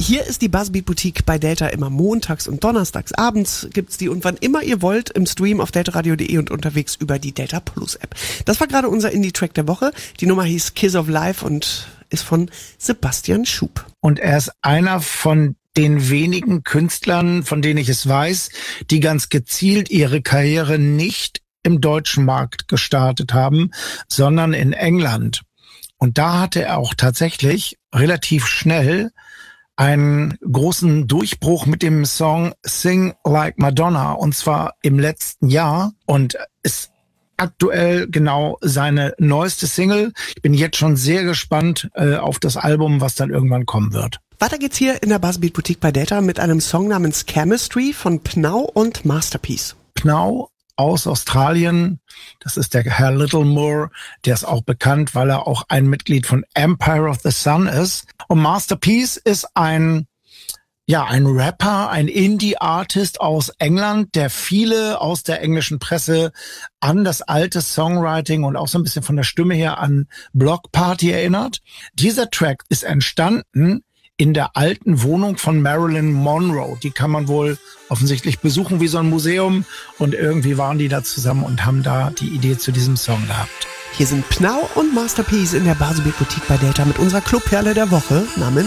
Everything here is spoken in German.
Hier ist die Buzzbeat Boutique bei Delta immer montags und donnerstags abends gibt's die und wann immer ihr wollt im Stream auf deltaradio.de und unterwegs über die Delta Plus App. Das war gerade unser Indie-Track der Woche. Die Nummer hieß Kiss of Life und ist von Sebastian Schub. Und er ist einer von den wenigen Künstlern, von denen ich es weiß, die ganz gezielt ihre Karriere nicht im deutschen Markt gestartet haben, sondern in England. Und da hatte er auch tatsächlich relativ schnell einen großen Durchbruch mit dem Song Sing Like Madonna, und zwar im letzten Jahr, und ist aktuell genau seine neueste Single. Ich bin jetzt schon sehr gespannt auf das Album, was dann irgendwann kommen wird. Weiter geht's hier in der Buzzbeat Boutique bei Delta mit einem Song namens Chemistry von Pnau und Masterpiece. Pnau aus Australien, das ist der Herr Littlemore, der ist auch bekannt, weil er auch ein Mitglied von Empire of the Sun ist. Und Masterpiece ist ein Rapper, ein Indie-Artist aus England, der viele aus der englischen Presse an das alte Songwriting und auch so ein bisschen von der Stimme her an Block Party erinnert. Dieser Track ist entstanden in der alten Wohnung von Marilyn Monroe. Die kann man wohl offensichtlich besuchen wie so ein Museum. Und irgendwie waren die da zusammen und haben da die Idee zu diesem Song gehabt. Hier sind Pnau und Masterpiece in der Buzzbeat Boutique bei Delta mit unserer Clubperle der Woche namens